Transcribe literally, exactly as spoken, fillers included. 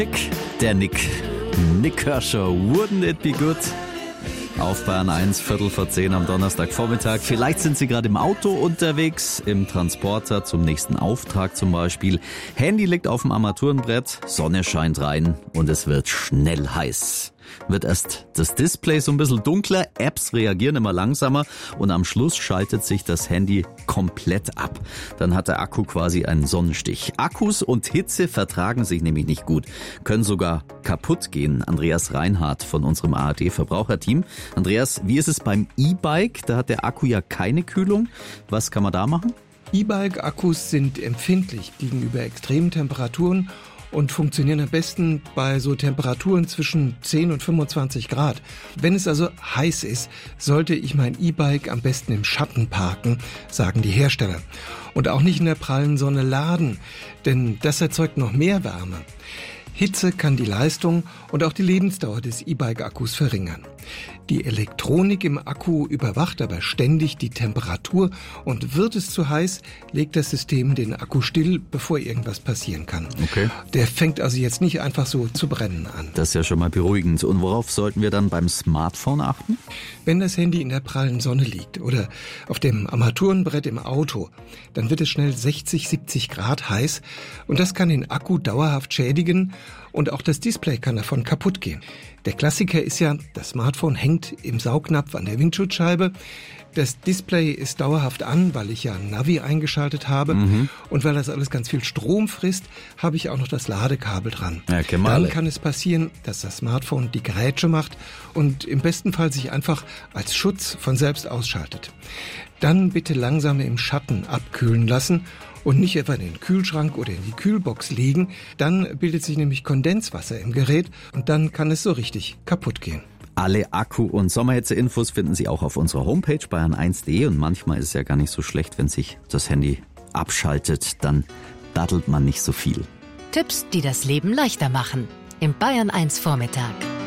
Der Nick. Nick Kershaw, Wouldn't It Be Good? Auf Bayern eins, Viertel vor zehn am Donnerstagvormittag. Vielleicht sind Sie gerade im Auto unterwegs, im Transporter zum nächsten Auftrag zum Beispiel. Handy liegt auf dem Armaturenbrett, Sonne scheint rein und es wird schnell heiß. Wird erst das Display so ein bisschen dunkler, Apps reagieren immer langsamer und am Schluss schaltet sich das Handy komplett ab. Dann hat der Akku quasi einen Sonnenstich. Akkus und Hitze vertragen sich nämlich nicht gut, können sogar kaputt gehen. Andreas Reinhardt von unserem A R D-Verbraucherteam. Andreas, wie ist es beim E-Bike? Da hat der Akku ja keine Kühlung. Was kann man da machen? E-Bike-Akkus sind empfindlich gegenüber extremen Temperaturen und funktionieren am besten bei so Temperaturen zwischen zehn und fünfundzwanzig Grad. Wenn es also heiß ist, sollte ich mein E-Bike am besten im Schatten parken, sagen die Hersteller. Und auch nicht in der prallen Sonne laden, denn das erzeugt noch mehr Wärme. Hitze kann die Leistung und auch die Lebensdauer des E-Bike-Akkus verringern. Die Elektronik im Akku überwacht aber ständig die Temperatur und wird es zu heiß, legt das System den Akku still, bevor irgendwas passieren kann. Okay. Der fängt also jetzt nicht einfach so zu brennen an. Das ist ja schon mal beruhigend. Und worauf sollten wir dann beim Smartphone achten? Wenn das Handy in der prallen Sonne liegt oder auf dem Armaturenbrett im Auto, dann wird es schnell sechzig, siebzig Grad heiß und das kann den Akku dauerhaft schädigen und auch das Display kann davon kaputt gehen. Der Klassiker ist ja, das Smartphone hängt im Saugnapf an der Windschutzscheibe. Das Display ist dauerhaft an, weil ich ja ein Navi eingeschaltet habe. Mhm. Und weil das alles ganz viel Strom frisst, habe ich auch noch das Ladekabel dran. Ja, Dann kann es passieren, dass das Smartphone die Grätsche macht und im besten Fall sich einfach als Schutz von selbst ausschaltet. Dann bitte langsam im Schatten abkühlen lassen und nicht etwa in den Kühlschrank oder in die Kühlbox legen. Dann bildet sich nämlich Kondenswasser im Gerät und dann kann es so richtig kaputt gehen. Alle Akku- und Sommerhitze-Infos finden Sie auch auf unserer Homepage bayern eins punkt de und manchmal ist es ja gar nicht so schlecht, wenn sich das Handy abschaltet, dann daddelt man nicht so viel. Tipps, die das Leben leichter machen. Im Bayern eins Vormittag.